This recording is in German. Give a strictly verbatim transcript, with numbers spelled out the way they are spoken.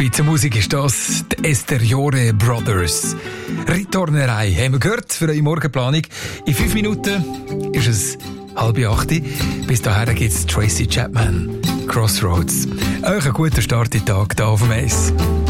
Schweizer Musik ist das, die Esteriore Brothers. Rittturnerei haben wir gehört für eure Morgenplanung. In fünf Minuten ist es halb acht. Bis dahin gibt es Tracy Chapman, Crossroads. Euch einen guten Start in den Tag hier auf dem Eis.